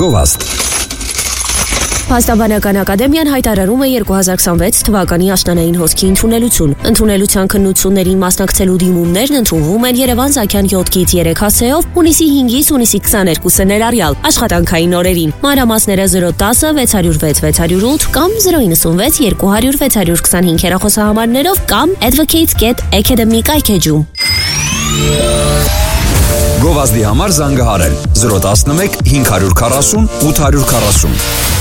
Գովազդ։ Փաստաբանական ակադեմիան հայտարարում է 2026 թվականի աշնանային հոսքի ընդունելություն։ Ընդունելության քննություններին մասնակցելու դիմումներն ընդունվում են Երևան-Զաքյան 7-ից 3 հասցեով հունիսի 5-ից հունիսի 22-ը ներառյալ աշխատանքային օրերին։ Մանրամասները 010 606 608 կամ 096 200 625 հեռախոսահամարներով կամ advocates.academy կայքեջում։ Գովազդի համար զանգահարել 011 540 840։